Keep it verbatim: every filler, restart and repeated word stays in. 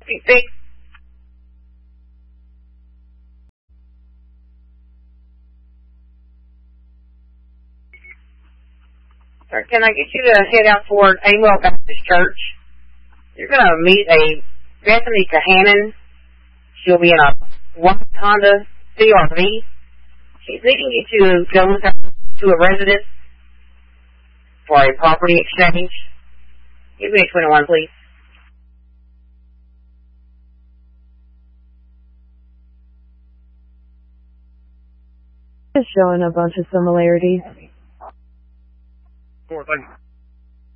fifty-six. Sir, can I get you to head out toward Amwell Baptist Church? You're going to meet a Bethany Kahanan. She'll be in a white Honda C R V. She's needing you to go with her to a residence for a property exchange. Give me a twenty-one, please. It's showing a bunch of similarities. Four, thank you.